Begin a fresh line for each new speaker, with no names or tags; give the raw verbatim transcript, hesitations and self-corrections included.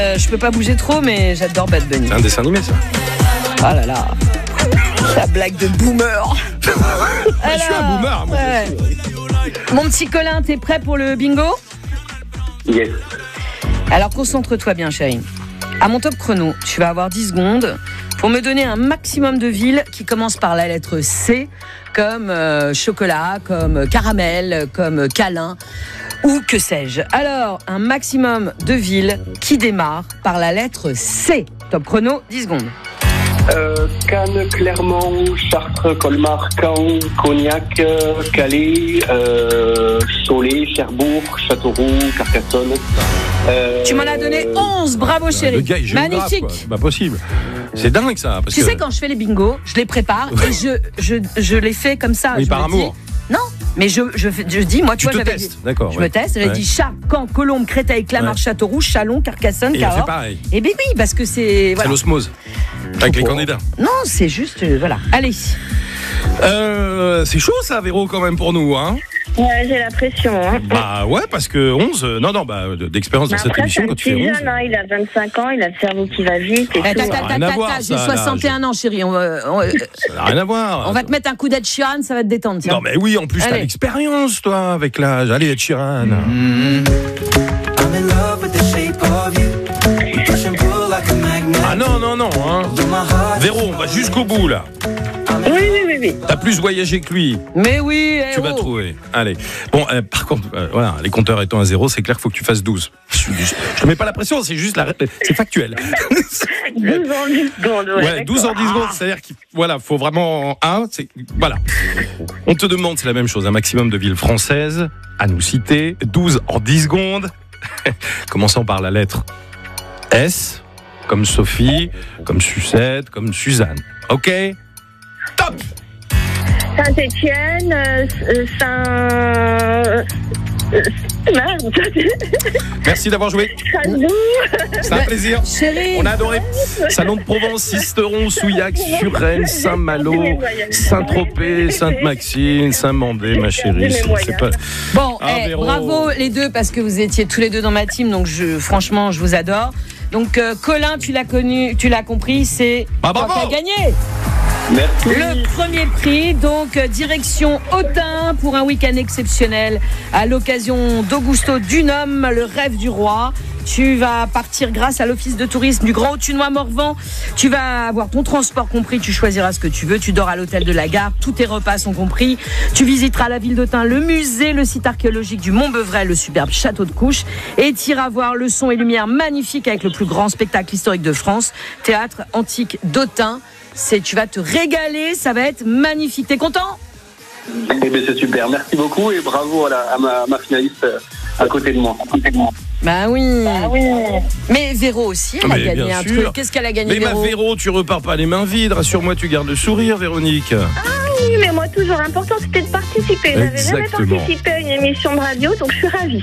Euh, je peux pas bouger trop, mais j'adore Bad Bunny.
C'est un dessin animé, ça.
Ah là là. La blague de boomer.
Je suis un boomer, moi.
Ouais. Mon petit Colin, t'es prêt pour le bingo?
Yes.
Alors concentre-toi bien, chérie. À mon top chrono, tu vas avoir dix secondes pour me donner un maximum de villes qui commencent par la lettre C, comme euh, chocolat, comme caramel, comme câlin, ou que sais-je. Alors, un maximum de villes qui démarrent par la lettre C. Top chrono, dix secondes.
Euh, Cannes, Clermont, Chartres, Colmar, Caen, Cognac, euh, Calais, euh, Cholet, Cherbourg, Châteauroux, Carcassonne. Euh,
Tu m'en as donné onze, bravo chérie.
Le gars est géographe,
Magnifique.
quoi. C'est pas possible. C'est dingue, ça. Parce
Tu
que...
sais, quand je fais les bingos, je les prépare et je, je, je les fais comme ça.
Oui,
je
par
me
amour.
Dis, non, mais je, je, fais- je dis, moi, tu,
Tu
vois,
te
j'avais
testes,
dit-
d'accord.
Je
ouais.
me teste, j'avais
Ouais.
dit Chat, Caen, Colombes, Créteil, Clamart,
Ouais.
Châteauroux, Chalon, Carcassonne,
Et il a fait
Cahors.
pareil.
Et bien oui, parce que c'est.
C'est
Voilà.
l'osmose. Avec les candidats.
Non, c'est juste. euh, voilà. Allez.
Euh, c'est chaud, ça, Véro, quand même, pour nous, hein.
Ouais, j'ai la pression. Hein.
Bah ouais, parce que onze, euh, non, non, bah, d'expérience dans
Mais
cette
après, c'est
émission,
un
quand tu fais
petit
onze.
jeune, hein, il a vingt-cinq ans, il a le cerveau qui va vite. Et
Eh,
tout,
ta,
hein.
ta, ta,
rien à
ta,
voir,
ta, J'ai
ça,
soixante et un ans, chérie. On va, on, euh,
Ça n'a rien à voir.
on va te mettre un coup d'Ed Sheeran, ça va te détendre. Tiens.
Non, mais oui, en plus, t'as
Allez.
l'expérience, toi, avec l'âge. Allez, Ed Sheeran. Ah non, non, non, hein. Véro, on va jusqu'au bout, là.
Oui, oui, oui, oui.
T'as plus voyagé que lui.
Mais oui, eh,
Tu vas
oh.
trouver. Allez. Bon, euh, par contre, euh, voilà, les compteurs étant à zéro, c'est clair qu'il faut que tu fasses douze. Je, je, je te mets pas la pression, c'est juste la, c'est factuel.
douze ans, dix secondes. Ouais,
Ouais, douze en dix secondes, c'est-à-dire qu'il voilà, faut vraiment un, c'est voilà. On te demande, c'est la même chose, un maximum de villes françaises à nous citer, douze en dix secondes. Commençons par la lettre S, comme Sophie, comme Sucette, comme Suzanne. OK? Top!
Saint-Étienne, euh, euh, Saint. euh, euh, Merde.
Merci d'avoir joué.
Strasbourg.
C'est un plaisir.
Chérie.
On a adoré. Salon de Provence, Sisteron, Souillac, Suresnes, Saint-Malo, Saint-Tropez, Sainte-Maxime, Saint-Mandé, ma chérie. C'est, c'est pas...
Bon,
Ah,
eh,
Véro.
bravo les deux parce que vous étiez tous les deux dans ma team, donc je, franchement, je vous adore. Donc euh, Colin, tu l'as connu, tu l'as compris, c'est
Bah,
toi
bravo.
qui as gagné.
Merci.
Le premier prix, donc euh, direction Autun pour un week-end exceptionnel à l'occasion d'Augusto Dunhomme, le rêve du roi. Tu vas partir grâce à l'office de tourisme du Grand Autunois Morvan. Tu vas avoir ton transport compris, tu choisiras ce que tu veux. Tu dors à l'hôtel de la gare, tous tes repas sont compris. Tu visiteras la ville d'Autun, le musée, le site archéologique du Mont-Bevrel, le superbe château de Couche. Et tu iras voir le son et lumière magnifique avec le plus grand spectacle historique de France, théâtre antique d'Autun. C'est, tu vas te régaler, ça va être magnifique. T'es content?
Eh bien, c'est super. Merci beaucoup et bravo à, la, à ma, ma finaliste euh, à côté de moi. À côté de moi.
Bah oui.
Ah oui.
Mais Véro aussi, elle
Mais
a gagné
bien
un
sûr.
truc. Qu'est-ce qu'elle a gagné,
Mais ma
Véro?
Véro, tu repars pas les mains vides. Rassure-moi, tu gardes le sourire, Véronique.
Oui, mais moi, toujours important, c'était de participer. J'avais jamais
Exactement.
participé à une émission de radio, donc je suis ravie.